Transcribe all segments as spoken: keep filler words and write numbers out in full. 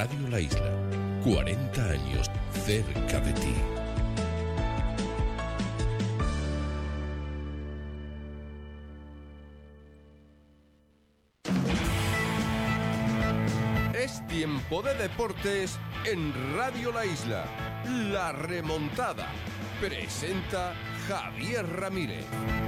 Radio La Isla, cuarenta años cerca de ti. Es tiempo de deportes en Radio La Isla. La remontada. Presenta Javier Ramírez.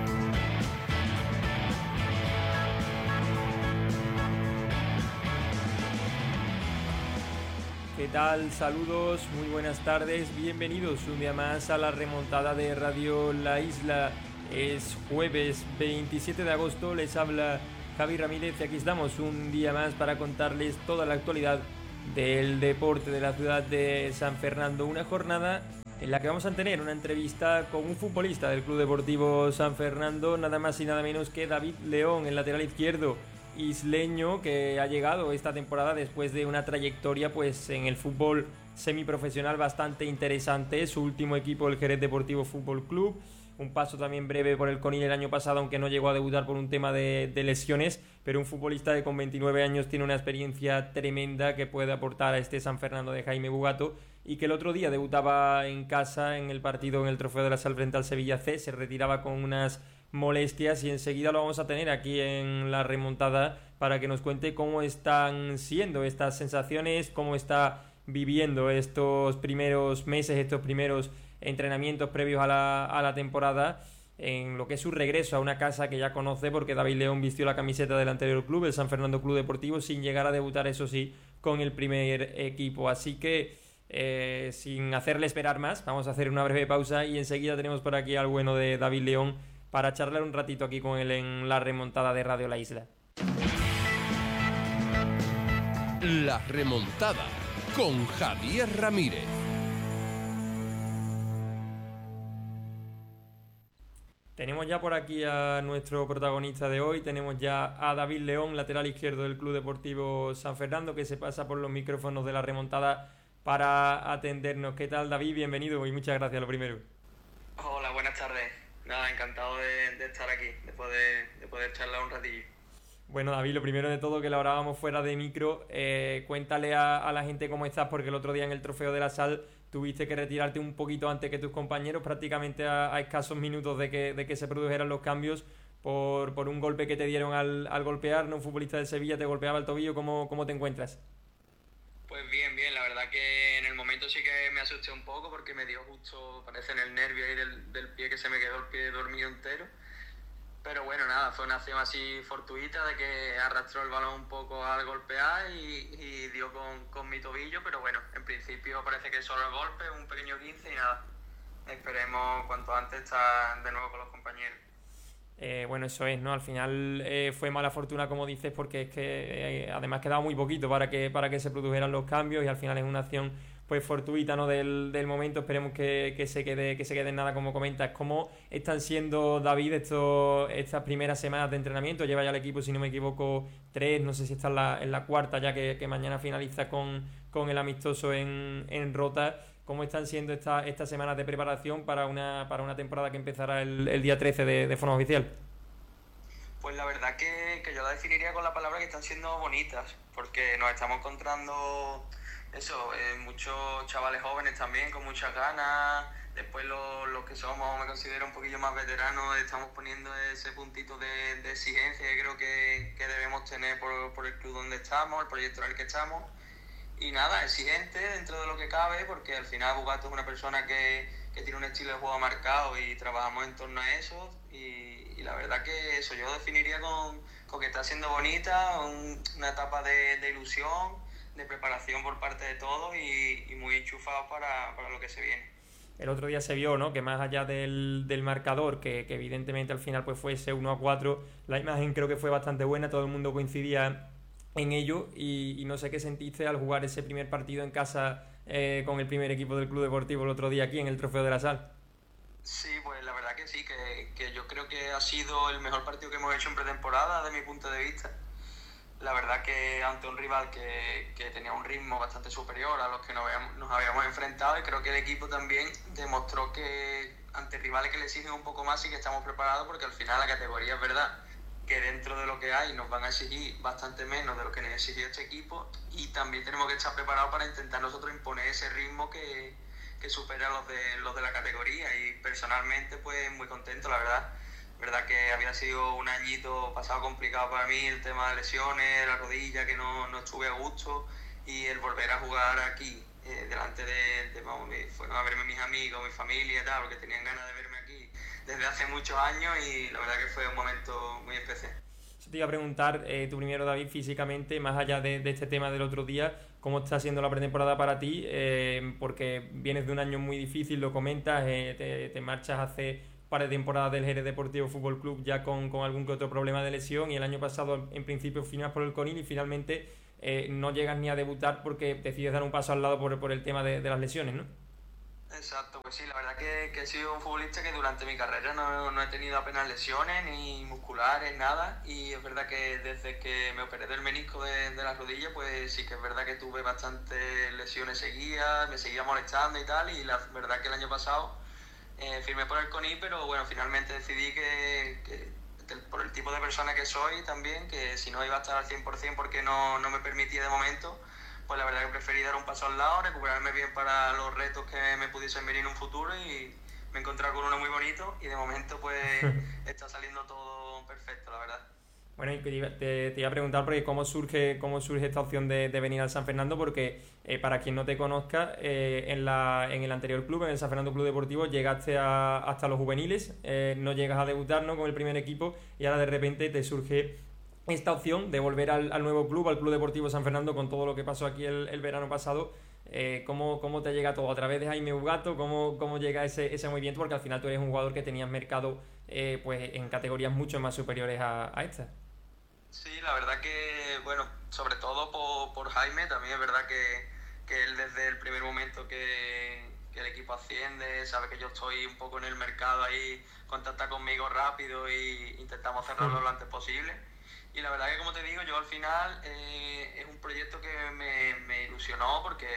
¿Qué tal? Saludos, muy buenas tardes, bienvenidos un día más a la remontada de Radio La Isla. Es jueves veintisiete de agosto, les habla Javi Ramírez y aquí estamos un día más para contarles toda la actualidad del deporte de la ciudad de San Fernando. Una jornada en la que vamos a tener una entrevista con un futbolista del Club Deportivo San Fernando, nada más y nada menos que David León, el lateral izquierdo isleño que ha llegado esta temporada después de una trayectoria pues en el fútbol semiprofesional bastante interesante. Su último equipo, el Jerez Deportivo Fútbol Club, un paso también breve por el Conil el año pasado, aunque no llegó a debutar por un tema de, de lesiones, pero un futbolista que con veintinueve años tiene una experiencia tremenda que puede aportar a este San Fernando de Jaime Bugato, y que el otro día debutaba en casa en el partido en el Trofeo de la Sal frente al Sevilla C, se retiraba con unas molestias y enseguida lo vamos a tener aquí en la remontada para que nos cuente cómo están siendo estas sensaciones, cómo está viviendo estos primeros meses, estos primeros entrenamientos previos a la, a la temporada, en lo que es su regreso a una casa que ya conoce, porque David León vistió la camiseta del anterior club, el San Fernando Club Deportivo, sin llegar a debutar, eso sí, con el primer equipo. Así que eh, sin hacerle esperar más, vamos a hacer una breve pausa y enseguida tenemos por aquí al bueno de David León para charlar un ratito aquí con él en la remontada de Radio La Isla. La remontada con Javier Ramírez. Tenemos ya por aquí a nuestro protagonista de hoy, tenemos ya a David León, lateral izquierdo del Club Deportivo San Fernando, que se pasa por los micrófonos de la remontada para atendernos. ¿Qué tal, David? Bienvenido y muchas gracias, lo primero. Hola, buenas tardes. Nada, encantado de, de estar aquí, de poder, de poder charlar un ratillo. Bueno, David, lo primero de todo, que lo hablábamos fuera de micro, eh, cuéntale a, a la gente cómo estás, porque el otro día en el Trofeo de la Sal tuviste que retirarte un poquito antes que tus compañeros, prácticamente a, a escasos minutos de que, de que se produjeran los cambios por, por un golpe que te dieron al, al golpear, ¿no? Un futbolista del Sevilla te golpeaba el tobillo. ¿Cómo, cómo te encuentras? Pues bien, bien, la verdad que en el momento sí que me asusté un poco porque me dio justo, parece en el nervio ahí del, del pie, que se me quedó el pie dormido entero. Pero bueno, nada, fue una acción así fortuita de que arrastró el balón un poco al golpear y, y dio con, con mi tobillo, pero bueno, en principio parece que solo el golpe, un pequeño quince y nada. Esperemos cuanto antes estar de nuevo con los compañeros. Eh, bueno, eso es, ¿no? Al final eh, fue mala fortuna, como dices, porque es que eh, además quedaba muy poquito para que para que se produjeran los cambios y al final es una acción pues fortuita, ¿no? del, del momento. Esperemos que, que se quede que se quede en nada, como comentas. ¿Cómo están siendo, David, estos, estas primeras semanas de entrenamiento? Lleva ya el equipo, si no me equivoco, tres, no sé si está en la, en la cuarta ya, que, que mañana finaliza con, con el amistoso en, en Rota. ¿Cómo están siendo estas estas semanas de preparación para una para una temporada que empezará el, el día trece de, de forma oficial? Pues la verdad que, que yo la definiría con la palabra que están siendo bonitas, porque nos estamos encontrando eso, eh, muchos chavales jóvenes también con muchas ganas. Después los, los que somos, me considero un poquillo más veteranos, estamos poniendo ese puntito de, de exigencia que creo que, que debemos tener por, por el club donde estamos, el proyecto en el que estamos. Y nada, exigente dentro de lo que cabe, porque al final Bugato es una persona que, que tiene un estilo de juego marcado y trabajamos en torno a eso. Y, y la verdad que eso yo definiría con, con que está siendo bonita, un, una etapa de, de ilusión, de preparación por parte de todos y, y muy enchufados para, para lo que se viene. El otro día se vio, ¿no?, que más allá del, del marcador, que, que evidentemente al final pues fue ese uno a cuatro, la imagen creo que fue bastante buena, todo el mundo coincidía en ello y, y no sé qué sentiste al jugar ese primer partido en casa eh, con el primer equipo del Club Deportivo el otro día aquí en el Trofeo de la Sal. Sí, pues la verdad que sí, que, que yo creo que ha sido el mejor partido que hemos hecho en pretemporada desde mi punto de vista. La verdad que ante un rival que, que tenía un ritmo bastante superior a los que nos habíamos, nos habíamos enfrentado, y creo que el equipo también demostró que ante rivales que le exigen un poco más sí que estamos preparados, porque al final la categoría es verdad que dentro de lo que hay nos van a exigir bastante menos de lo que nos exigía este equipo, y también tenemos que estar preparados para intentar nosotros imponer ese ritmo que, que supera los de, los de la categoría. Y personalmente pues muy contento, la verdad. Verdad que había sido un añito pasado complicado para mí, el tema de lesiones, la rodilla, que no, no estuve a gusto, y el volver a jugar aquí, eh, delante de, de vamos, me fueron a verme mis amigos, mi familia y tal, porque tenían ganas de verme aquí desde hace muchos años, y la verdad que fue un momento muy especial. Te iba a preguntar, eh, tú primero, David, físicamente, más allá de, de este tema del otro día, ¿cómo está siendo la pretemporada para ti? Eh, porque vienes de un año muy difícil, lo comentas, eh, te, te marchas hace un par de temporadas del Jerez Deportivo Fútbol Club ya con, con algún que otro problema de lesión, y el año pasado en principio firmas por el Conil y finalmente eh, no llegas ni a debutar porque decides dar un paso al lado por, por el tema de, de las lesiones, ¿no? Exacto, pues sí, la verdad que, que he sido un futbolista que durante mi carrera no, no he tenido apenas lesiones, ni musculares, nada, y es verdad que desde que me operé del menisco de, de la rodilla, pues sí que es verdad que tuve bastantes lesiones seguidas, me seguía molestando y tal, y la verdad que el año pasado eh, firmé por el CONI, pero bueno, finalmente decidí que, que, que por el tipo de persona que soy también, que si no iba a estar al cien por ciento porque no, no me permitía de momento, pues la verdad que preferí dar un paso al lado, recuperarme bien para los retos que me pudiesen venir en un futuro, y me he encontrado con uno muy bonito, y de momento pues está saliendo todo perfecto, la verdad. Bueno, y te, te, te iba a preguntar porque cómo surge cómo surge esta opción de, de venir al San Fernando, porque eh, para quien no te conozca, eh, en, la, en el anterior club, en el San Fernando Club Deportivo, llegaste a, hasta los juveniles, eh, no llegas a debutar, ¿no?, con el primer equipo, y ahora de repente te surge esta opción de volver al, al nuevo club, al Club Deportivo San Fernando, con todo lo que pasó aquí el, el verano pasado. Eh, ¿cómo, ¿Cómo te llega todo? ¿A través de Jaime Ugato? ¿Cómo, cómo llega ese, ese movimiento? Porque al final tú eres un jugador que tenías mercado eh, pues en categorías mucho más superiores a, a esta. Sí, la verdad que, bueno, sobre todo por, por Jaime, también es verdad que, que él desde el primer momento que, que el equipo asciende, sabe que yo estoy un poco en el mercado ahí, contacta conmigo rápido y intentamos cerrarlo lo antes posible. Y la verdad que, como te digo, yo al final eh, es un proyecto que me, me ilusionó, porque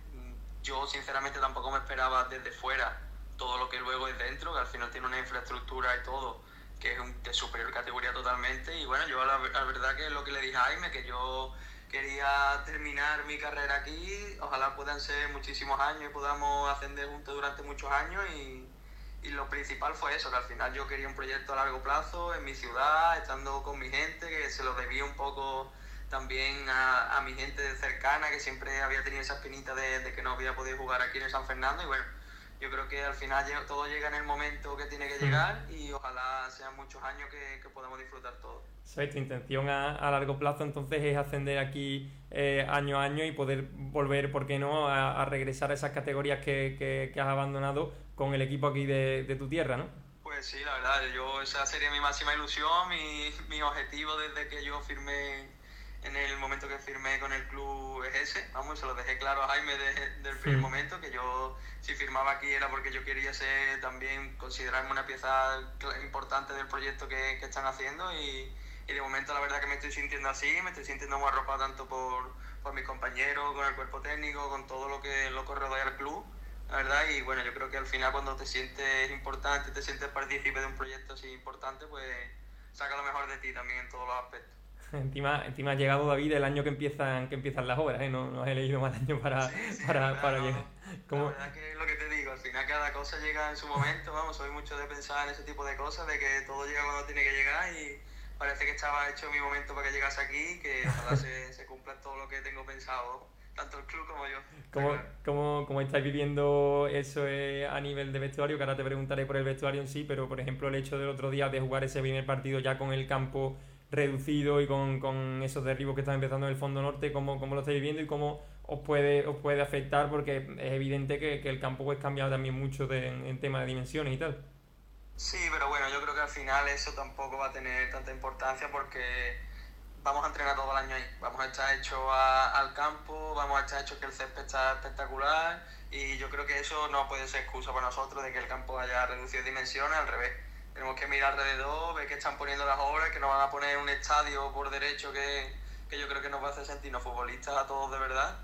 yo sinceramente tampoco me esperaba desde fuera todo lo que luego es dentro, que al final tiene una infraestructura y todo que es un, de superior categoría totalmente. Y bueno, yo la, la verdad que es lo que le dije a Jaime, que yo quería terminar mi carrera aquí, ojalá puedan ser muchísimos años y podamos ascender juntos durante muchos años, y, y lo principal fue eso, que al final yo quería un proyecto a largo plazo en mi ciudad, estando con mi gente, que se lo debía un poco también a, a mi gente cercana, que siempre había tenido esa espinita de, de que no había podido jugar aquí en el San Fernando. Y bueno, yo creo que al final todo llega en el momento que tiene que llegar, y ojalá sean muchos años que, que podamos disfrutar todo. ¿Sabes? Tu intención a, a largo plazo entonces es ascender aquí eh, año a año y poder volver, ¿por qué no?, a, a regresar a esas categorías que, que, que has abandonado con el equipo aquí de, de tu tierra, ¿no? Pues sí, la verdad, yo esa sería mi máxima ilusión, mi, mi objetivo desde que yo firmé, en el momento que firmé con el club, es ese. Vamos, se lo dejé claro a Jaime desde el primer momento, que yo si firmaba aquí era porque yo quería ser también, considerarme una pieza importante del proyecto que, que están haciendo, y, y de momento la verdad que me estoy sintiendo así, me estoy sintiendo muy arropado tanto por, por mis compañeros, con el cuerpo técnico, con todo lo que, lo que rodea el club, la verdad. Y bueno, yo creo que al final cuando te sientes importante, te sientes partícipe de un proyecto así importante, pues saca lo mejor de ti también en todos los aspectos. Encima, encima ha llegado, David, el año que empiezan que empiezan las obras, ¿eh? No, no has elegido mal año para, sí, sí, para, verdad, para no, llegar. ¿Cómo? La verdad que es lo que te digo, al final cada cosa llega en su momento, vamos, soy mucho de pensar en ese tipo de cosas, de que todo llega cuando tiene que llegar, y parece que estaba hecho mi momento para que llegase aquí, que ojalá se, se cumpla todo lo que tengo pensado, tanto el club como yo. ¿Cómo, claro. cómo, cómo estáis viviendo eso eh, a nivel de vestuario? Que ahora te preguntaré por el vestuario en sí, pero por ejemplo el hecho del otro día de jugar ese primer partido ya con el campo reducido y con, con esos derribos que están empezando en el fondo norte, ¿cómo, cómo lo estáis viviendo y cómo os puede os puede afectar? Porque es evidente que, que el campo pues cambiado también mucho de, en, en tema de dimensiones y tal. Sí, pero bueno, yo creo que al final eso tampoco va a tener tanta importancia, porque vamos a entrenar todo el año ahí, vamos a estar hechos a, al campo, vamos a estar hechos que el césped está espectacular, y yo creo que eso no puede ser excusa para nosotros de que el campo haya reducido dimensiones, al revés. Tenemos que mirar alrededor, ver que están poniendo las obras, que nos van a poner un estadio por derecho que, que yo creo que nos va a hacer sentirnos futbolistas a todos de verdad,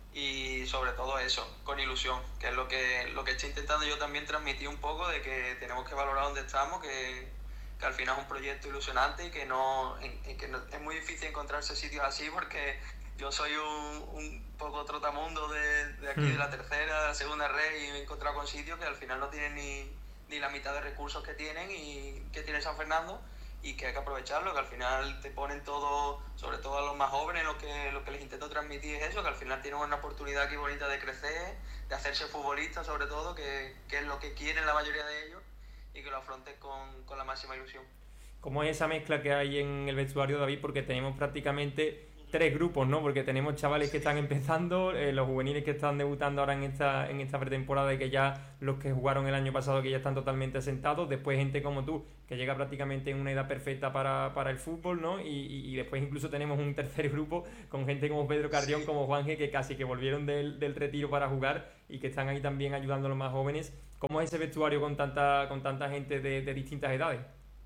y sobre todo eso, con ilusión, que es lo que, lo que estoy intentando yo también transmitir un poco, de que tenemos que valorar dónde estamos, que, que al final es un proyecto ilusionante y que no, en, en que no es muy difícil encontrarse sitios así, porque yo soy un, un poco trotamundo de, de aquí, mm. de la tercera, de la segunda red, y me he encontrado con sitios que al final no tienen ni, ni la mitad de recursos que tienen y que tiene San Fernando, y que hay que aprovecharlo, que al final te ponen todo, sobre todo a los más jóvenes, lo que, lo que les intento transmitir es eso, que al final tienen una oportunidad aquí bonita de crecer, de hacerse futbolistas sobre todo, que, que es lo que quieren la mayoría de ellos, y que lo afronten con, con la máxima ilusión. ¿Cómo es esa mezcla que hay en el vestuario, David? Porque tenemos prácticamente tres grupos, ¿no? Porque tenemos chavales que están empezando, eh, los juveniles que están debutando ahora en esta en esta pretemporada, y que ya los que jugaron el año pasado que ya están totalmente asentados, después gente como tú que llega prácticamente en una edad perfecta para, para el fútbol, ¿no? Y, y, y después incluso tenemos un tercer grupo con gente como Pedro Carrión, como Juanje, que casi que volvieron del, del retiro para jugar y que están ahí también ayudando a los más jóvenes. ¿Cómo es ese vestuario con tanta con tanta gente de, de distintas edades?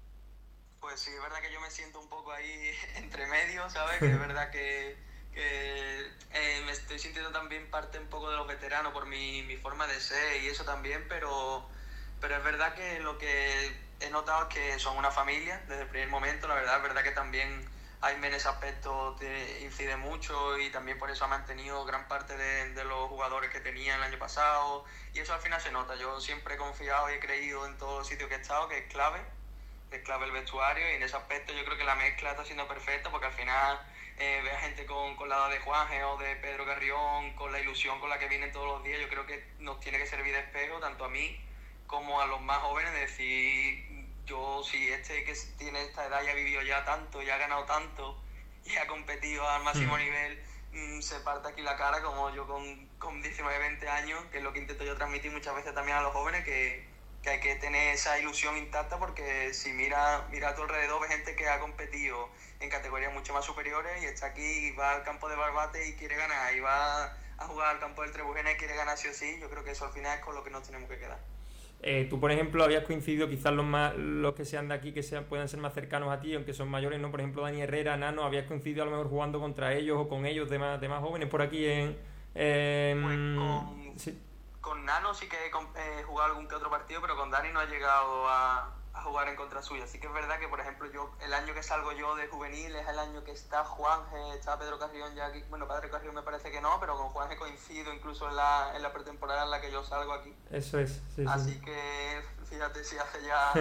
Pues sí, es verdad que yo me siento un poco ahí entre medio, ¿sabes? Que es verdad que, que eh, me estoy sintiendo también parte un poco de los veteranos por mi, mi forma de ser y eso también, pero, pero es verdad que lo que he notado es que son una familia desde el primer momento. La verdad es verdad que también Jaime en ese aspecto te incide mucho, y también por eso ha mantenido gran parte de, de los jugadores que tenía el año pasado, y eso al final se nota. Yo siempre he confiado y he creído en todos los sitios que he estado que es clave. Es clave el vestuario, y en ese aspecto yo creo que la mezcla está siendo perfecta, porque al final eh, ve a gente con, con la edad de Juanje o de Pedro Carrión, con la ilusión con la que vienen todos los días. Yo creo que nos tiene que servir de espejo tanto a mí como a los más jóvenes, de decir, yo si este que tiene esta edad ya ha vivido ya tanto, ya ha ganado tanto y ha competido al máximo mm. nivel, mmm, se parte aquí la cara, como yo con, con diecinueve, veinte años, que es lo que intento yo transmitir muchas veces también a los jóvenes, que que hay que tener esa ilusión intacta, porque si mira, mira a tu alrededor, ves gente que ha competido en categorías mucho más superiores y está aquí y va al campo de Barbate y quiere ganar, y va a jugar al campo del Trebujena y quiere ganar sí o sí. Yo creo que eso al final es con lo que nos tenemos que quedar. Eh, tú, por ejemplo, habías coincidido, quizás los más los que sean de aquí, que sean, puedan ser más cercanos a ti, aunque son mayores, ¿no? Por ejemplo, Dani Herrera, Nano, habías coincidido a lo mejor jugando contra ellos o con ellos de más, de más jóvenes por aquí en... Eh, pues con... Sí. Con Nano sí que he eh, jugado algún que otro partido, pero con Dani no he llegado a, a jugar en contra suya. Así que es verdad que, por ejemplo, yo el año que salgo yo de juvenil es el año que está Juanje, está Pedro Carrión ya aquí. Bueno, Pedro Carrión me parece que no, pero con Juanje coincido incluso en la, en la pretemporada en la que yo salgo aquí. Eso es, sí, Así sí. que, fíjate si hace ya...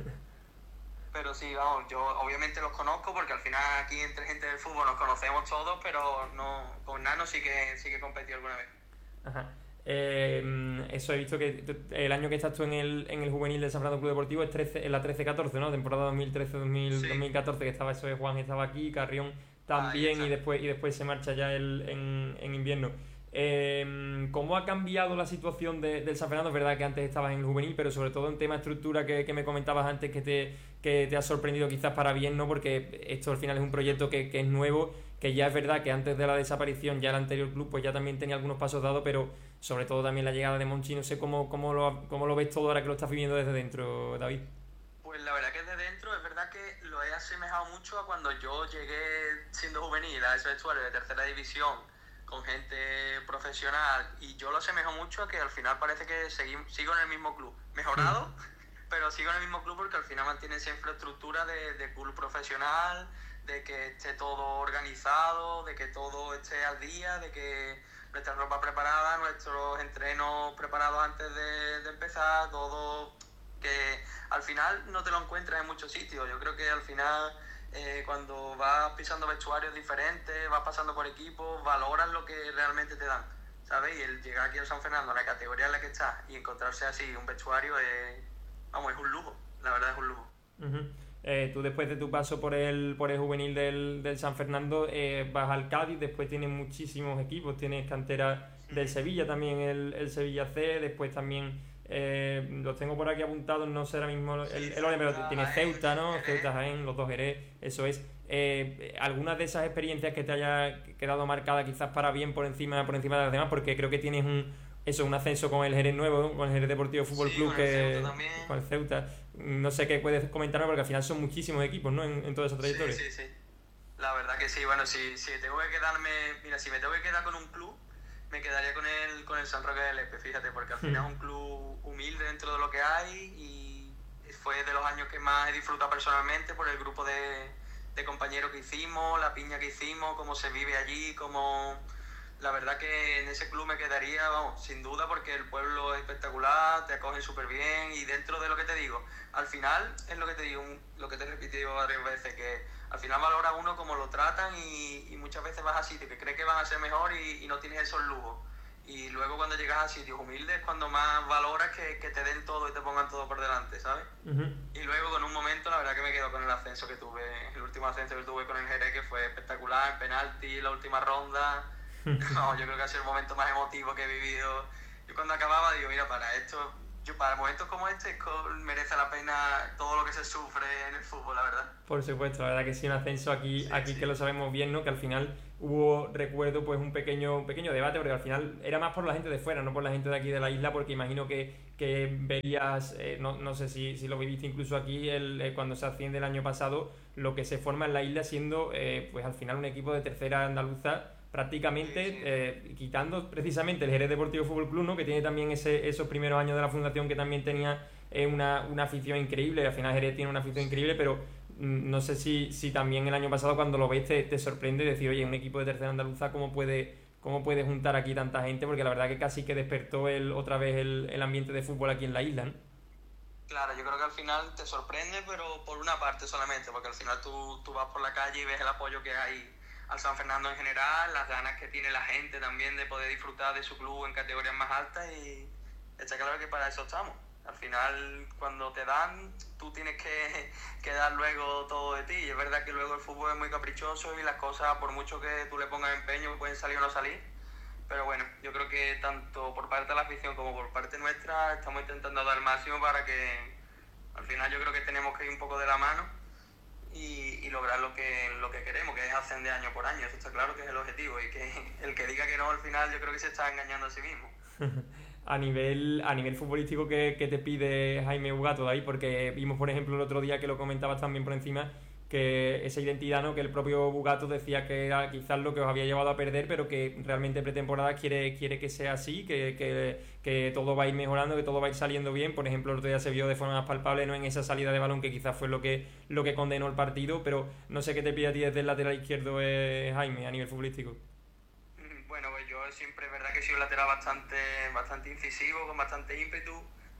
Pero sí, vamos, yo obviamente los conozco, porque al final aquí entre gente del fútbol nos conocemos todos, pero no, con Nano sí que, sí que competí alguna vez. Ajá. Eh, eso, he visto que el año que estás tú en el, en el juvenil del San Fernando Club Deportivo es trece, en la trece catorce, ¿no? Temporada dos mil trece dos mil catorce, que estaba eso de Juan, estaba aquí, Carrión también, y después y después se marcha ya el, en, en invierno. Eh, ¿Cómo ha cambiado la situación de, del San Fernando? Es verdad que antes estabas en el juvenil, pero sobre todo en tema estructura que, que me comentabas antes, que te, que te ha sorprendido quizás para bien, ¿no? Porque esto al final es un proyecto que, que es nuevo, que ya es verdad que antes de la desaparición ya el anterior club pues ya también tenía algunos pasos dados, pero sobre todo también la llegada de Monchi. No sé cómo, cómo, lo, cómo lo ves todo ahora que lo estás viviendo desde dentro, David. Pues la verdad que desde dentro es verdad que lo he asemejado mucho a cuando yo llegué siendo juvenil a ese vestuario de tercera división con gente profesional, y yo lo asemejo mucho a que al final parece que seguí, sigo en el mismo club, mejorado, mm. pero sigo en el mismo club porque al final mantiene esa infraestructura de, de club profesional, de que esté todo organizado, de que todo esté al día, de que nuestra ropa preparada, nuestros entrenos preparados antes de, de empezar, todo, que al final no te lo encuentras en muchos sitios. Yo creo que al final eh, cuando vas pisando vestuarios diferentes, vas pasando por equipos, valoras lo que realmente te dan, ¿sabes? Y el llegar aquí al San Fernando, a la categoría en la que estás, y encontrarse así un vestuario es, vamos, es un lujo, la verdad es un lujo. Uh-huh. Eh, tú después de tu paso por el por el juvenil del, del San Fernando eh, vas al Cádiz, después tienes muchísimos equipos, tienes cantera del Sevilla también, el, el Sevilla C, después también eh, los tengo por aquí apuntados, no sé ahora mismo el, el, el orden, pero tienes Ceuta, ¿no? Ceuta, Jaén, los dos Jerez, eso es. Eh, algunas de esas experiencias que te haya quedado marcada quizás para bien por encima por encima de las demás, porque creo que tienes un eso un ascenso con el Jerez nuevo, ¿no? Con el Jerez Deportivo Fútbol sí, Club, con que el Ceuta con el Ceuta. No sé qué puedes comentarme, porque al final son muchísimos equipos, ¿no? En, en toda esa trayectoria. Sí, sí, sí. La verdad que sí. Bueno, si, si tengo que quedarme... Mira, si me tengo que quedar con un club, me quedaría con el, con el San Roque del Espe, fíjate, porque al final mm. es un club humilde dentro de lo que hay, y fue de los años que más he disfrutado personalmente por el grupo de, de compañeros que hicimos, la piña que hicimos, cómo se vive allí, cómo... La verdad que en ese club me quedaría, vamos, sin duda, porque el pueblo es espectacular, te acogen súper bien y dentro de lo que te digo, al final es lo que te digo, lo que te he repetido varias veces, que al final valora uno cómo lo tratan y, y muchas veces vas a sitios que crees que van a ser mejor y, y no tienes esos lujos. Y luego cuando llegas a sitios humildes es cuando más valoras que, que te den todo y te pongan todo por delante, ¿sabes? Uh-huh. Y luego con un momento, la verdad que me quedo con el ascenso que tuve, el último ascenso que tuve con el Jerez, que fue espectacular, penalti, la última ronda. No, yo creo que ha sido el momento más emotivo que he vivido. Yo cuando acababa digo, mira, para esto, yo para momentos como este merece la pena todo lo que se sufre en el fútbol, la verdad. Por supuesto, la verdad que sí, un ascenso aquí, sí, aquí sí. Que lo sabemos bien, ¿no? Que al final hubo, recuerdo, pues un pequeño, un pequeño debate, porque al final era más por la gente de fuera, no por la gente de aquí de la isla, porque imagino que, que verías, eh, no, no sé si, si lo viviste incluso aquí, el, eh, cuando se asciende el año pasado, lo que se forma en la isla siendo, eh, pues al final un equipo de tercera andaluza, prácticamente, sí, sí. Eh, quitando precisamente el Jerez Deportivo Fútbol Club, ¿no? Que tiene también ese, esos primeros años de la fundación que también tenía eh, una, una afición increíble, al final Jerez tiene una afición increíble, pero mm, no sé si, si también el año pasado cuando lo veis te, te sorprende decir, oye, un equipo de tercera andaluza, ¿cómo puede, cómo puede juntar aquí tanta gente? Porque la verdad que casi que despertó el, otra vez el, el ambiente de fútbol aquí en la isla, ¿no? Claro, yo creo que al final te sorprende, pero por una parte solamente, porque al final tú, tú vas por la calle y ves el apoyo que hay al San Fernando en general, las ganas que tiene la gente también de poder disfrutar de su club en categorías más altas y está claro que para eso estamos. Al final, cuando te dan, tú tienes que, que dar luego todo de ti. Y es verdad que luego el fútbol es muy caprichoso y las cosas, por mucho que tú le pongas empeño, pueden salir o no salir. Pero bueno, yo creo que tanto por parte de la afición como por parte nuestra estamos intentando dar el máximo para que al final yo creo que tenemos que ir un poco de la mano y, y lograr lo que, lo que queremos, que es ascender año por año. Eso está claro que es el objetivo y que el que diga que no al final yo creo que se está engañando a sí mismo. A nivel, a nivel futbolístico, ¿qué, qué te pide Jaime Bugato de ahí? Porque vimos, por ejemplo, el otro día que lo comentabas también por encima, que esa identidad, ¿no? Que el propio Bugato decía que era quizás lo que os había llevado a perder, pero que realmente pretemporada quiere, quiere que sea así, que, que, que todo va a ir mejorando, que todo va a ir saliendo bien. Por ejemplo, el otro día se vio de forma más palpable, ¿no? En esa salida de balón que quizás fue lo que, lo que condenó el partido, pero no sé qué te pide a ti desde el lateral izquierdo, eh, Jaime, a nivel futbolístico. Bueno, pues yo siempre es verdad que he sido un lateral bastante, bastante incisivo, con bastante ímpetu.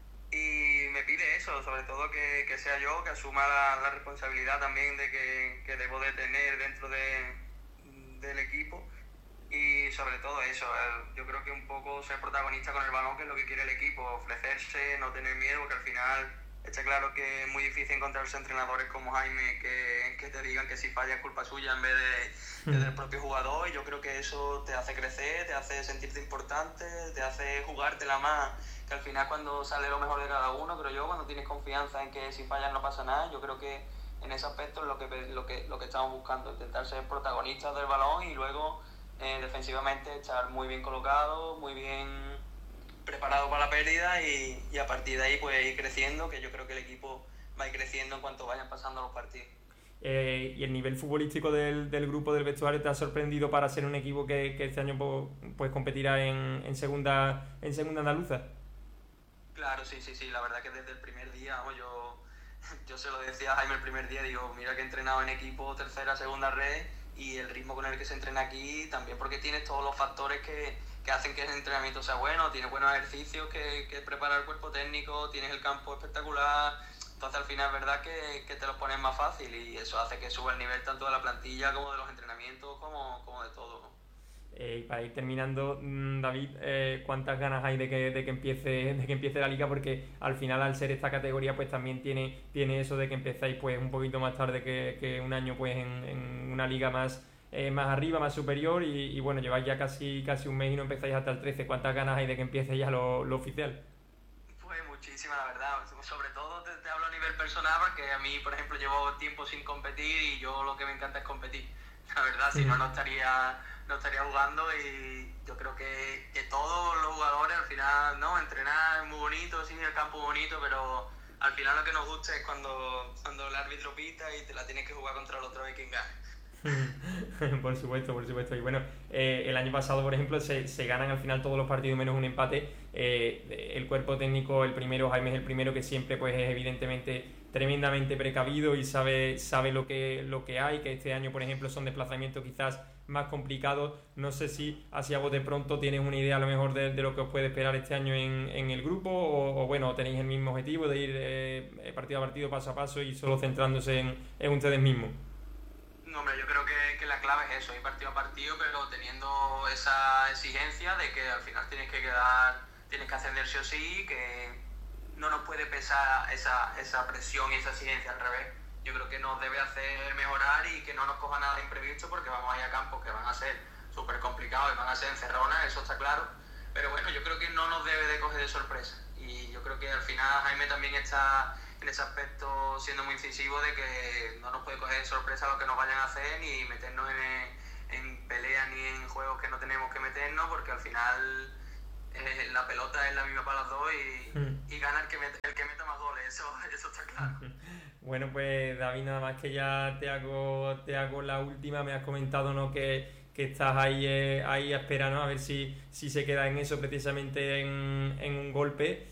Y me pide eso, sobre todo que, que sea yo, que asuma la, la responsabilidad también de que, que debo de tener dentro de, del equipo. Y sobre todo eso, el, yo creo que un poco ser protagonista con el balón, que es lo que quiere el equipo, ofrecerse, no tener miedo, porque al final está claro que es muy difícil encontrarse entrenadores como Jaime que, que te digan que si falla es culpa suya en vez de, de del propio jugador. Y yo creo que eso te hace crecer, te hace sentirte importante, te hace jugártela más, que al final cuando sale lo mejor de cada uno, creo yo, cuando tienes confianza en que si fallas no pasa nada. Yo creo que en ese aspecto es lo que, lo que, lo que estamos buscando, intentar ser protagonistas del balón y luego eh, defensivamente estar muy bien colocado, muy bien preparado para la pérdida y, y a partir de ahí pues ir creciendo, que yo creo que el equipo va a ir creciendo en cuanto vayan pasando los partidos. Eh, ¿Y el nivel futbolístico del, del grupo del vestuario te ha sorprendido para ser un equipo que, que este año pues competirá en, en segunda en segunda andaluza? Claro, sí, sí, sí, la verdad que desde el primer día, vamos, yo, yo se lo decía a Jaime el primer día, digo, mira que he entrenado en equipo tercera, segunda red y el ritmo con el que se entrena aquí también, porque tienes todos los factores que, que hacen que el entrenamiento sea bueno, tienes buenos ejercicios que, que prepara el cuerpo técnico, tienes el campo espectacular. Entonces al final es verdad que, que te lo pones más fácil y eso hace que suba el nivel tanto de la plantilla como de los entrenamientos como, como de todo, ¿no? Eh, y para ir terminando, David, eh, ¿cuántas ganas hay de que, de que empiece de que empiece la liga? Porque al final, al ser esta categoría, pues también tiene, tiene eso de que empezáis pues un poquito más tarde que, que un año pues en, en una liga más, eh, más arriba, más superior y, y bueno, lleváis ya casi, casi un mes y no empezáis hasta el trece. ¿Cuántas ganas hay de que empiece ya lo, lo oficial? Pues muchísimas, la verdad. Sobre todo te, te hablo a nivel personal porque a mí, por ejemplo, llevo tiempo sin competir y yo lo que me encanta es competir. La verdad, si no, no estaría... no estaría jugando y yo creo que, que todos los jugadores al final, no, entrenar es muy bonito, sí, el campo es bonito, pero al final lo que nos gusta es cuando, cuando el árbitro pita y te la tienes que jugar contra el otro y quien gane. Por supuesto, por supuesto. Y bueno, eh, el año pasado, por ejemplo, se, se ganan al final todos los partidos menos un empate. Eh, el cuerpo técnico, el primero, Jaime es el primero, que siempre pues es evidentemente tremendamente precavido y sabe, sabe lo que, lo que hay, que este año, por ejemplo, son desplazamientos quizás más complicados. No sé si hacia vos de pronto tienes una idea a lo mejor de, de lo que os puede esperar este año en, en el grupo, o, o bueno, tenéis el mismo objetivo de ir eh, partido a partido, paso a paso y solo centrándose en, en ustedes mismos. No, hombre, yo creo que, que la clave es eso, ir partido a partido, pero teniendo esa exigencia de que al final tienes que quedar, tienes que ascender sí o sí, que no nos puede pesar esa, esa presión y esa exigencia, al revés. Yo creo que nos debe hacer mejorar y que no nos coja nada imprevisto, porque vamos a ir a campos que van a ser súper complicados y van a ser encerronas, eso está claro. Pero bueno, yo creo que no nos debe de coger de sorpresa. Y yo creo que al final Jaime también está en ese aspecto siendo muy incisivo de que no nos puede coger de sorpresa lo que nos vayan a hacer, ni meternos en, en peleas ni en juegos que no tenemos que meternos, porque al final eh, la pelota es la misma para los dos y, mm. y gana el que, mete, el que meta más goles, eso, eso está claro. Bueno, pues David, nada más que ya te hago, te hago la última. Me has comentado, ¿no?, que, que estás ahí, eh, ahí a espera, ¿no?, a ver si, si se queda en eso, precisamente en, en un golpe.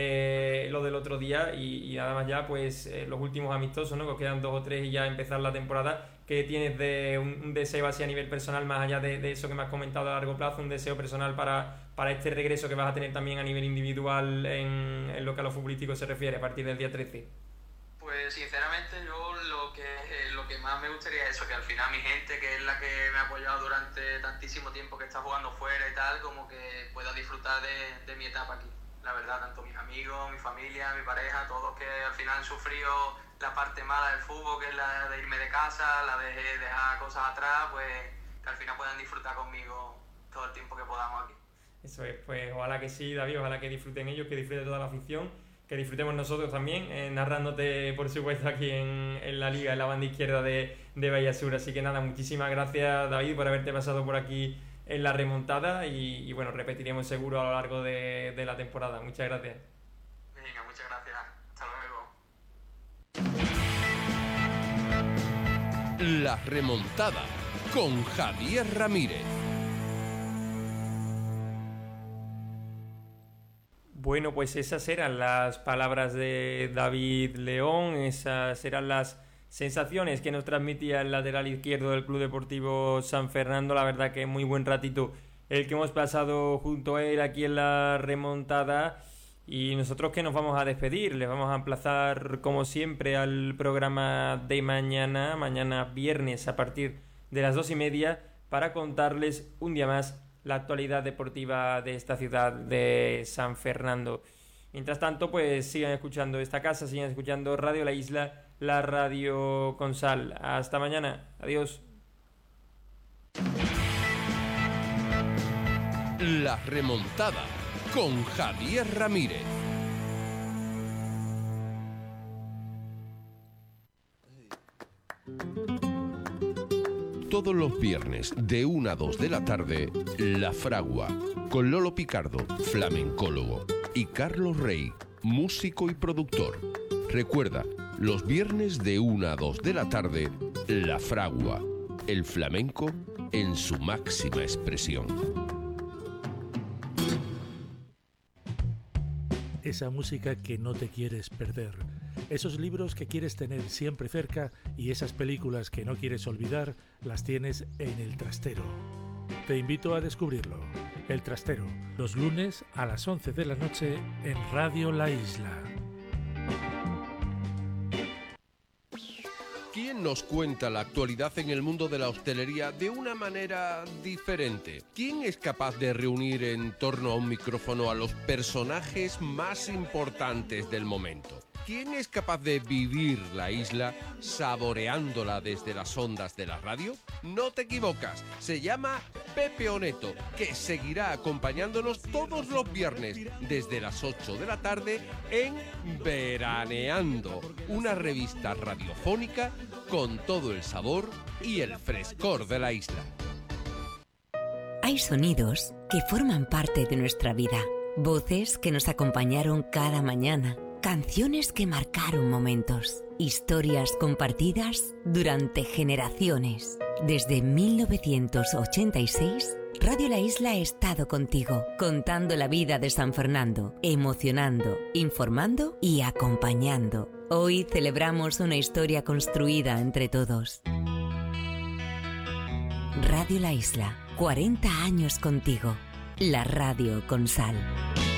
Eh, lo del otro día y, y nada más ya pues eh, los últimos amistosos, ¿no?, que os quedan dos o tres y ya empezar la temporada. ¿Qué tienes de un, un deseo así a nivel personal, más allá de, de eso que me has comentado a largo plazo, un deseo personal para, para este regreso que vas a tener también a nivel individual en, en lo que a lo futbolístico se refiere a partir del día trece? Pues sinceramente yo lo que, eh, lo que más me gustaría es eso, que al final mi gente, que es la que me ha apoyado durante tantísimo tiempo, que está jugando fuera y tal, como que pueda disfrutar de, de mi etapa aquí. La verdad, tanto mis amigos, mi familia, mi pareja, todos que al final han sufrido la parte mala del fútbol, que es la de irme de casa, la de dejar cosas atrás, pues que al final puedan disfrutar conmigo todo el tiempo que podamos aquí. Eso es, pues ojalá que sí, David, ojalá que disfruten ellos, que disfrute toda la afición, que disfrutemos nosotros también, eh, narrándote, por supuesto, aquí en, en la Liga, en la banda izquierda de, de Bahía Sur. Así que nada, muchísimas gracias, David, por haberte pasado por aquí en la remontada y, y bueno, repetiremos seguro a lo largo de, de la temporada. Muchas gracias. Venga, muchas gracias. Hasta luego. La remontada con Javier Ramírez. Bueno, pues esas eran las palabras de David León, esas eran las sensaciones que nos transmitía el lateral izquierdo del Club Deportivo San Fernando. La verdad que muy buen ratito el que hemos pasado junto a él aquí en la remontada, y nosotros que nos vamos a despedir, les vamos a emplazar como siempre al programa de mañana, mañana viernes a partir de las dos y media, para contarles un día más la actualidad deportiva de esta ciudad de San Fernando. Mientras tanto, pues sigan escuchando esta casa, sigan escuchando Radio La Isla, la radio con sal. Hasta mañana. Adiós. La remontada con Javier Ramírez. Todos los viernes de una a dos de la tarde, La Fragua, con Lolo Picardo, flamencólogo, y Carlos Rey, músico y productor. Recuerda, los viernes de una a dos de la tarde, La Fragua, el flamenco en su máxima expresión. Esa música que no te quieres perder, esos libros que quieres tener siempre cerca y esas películas que no quieres olvidar, las tienes en El Trastero. Te invito a descubrirlo. El Trastero, los lunes a las once de la noche en Radio La Isla. ¿Quién nos cuenta la actualidad en el mundo de la hostelería de una manera diferente? ¿Quién es capaz de reunir en torno a un micrófono a los personajes más importantes del momento? ¿Quién es capaz de vivir la isla saboreándola desde las ondas de la radio? No te equivocas, se llama Pepe Oneto, que seguirá acompañándonos todos los viernes desde las ocho de la tarde en Veraneando, una revista radiofónica con todo el sabor y el frescor de la isla. Hay sonidos que forman parte de nuestra vida, voces que nos acompañaron cada mañana, Canciones que marcaron momentos. Historias compartidas durante generaciones. Desde mil novecientos ochenta y seis, Radio La Isla ha estado contigo, contando la vida de San Fernando, emocionando, informando y acompañando. Hoy celebramos una historia construida entre todos. Radio La Isla, cuarenta años contigo. La radio con sal.